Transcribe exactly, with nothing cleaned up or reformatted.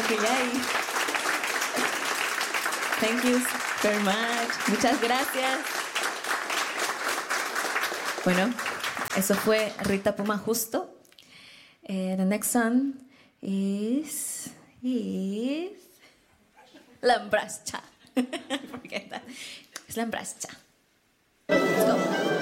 que ya hay. Thank you very much. Muchas gracias. Bueno, eso fue Rita Puma Justo. Uh, the next song is is Lambrascha. Forget that. It's Lambrascha. Let's go.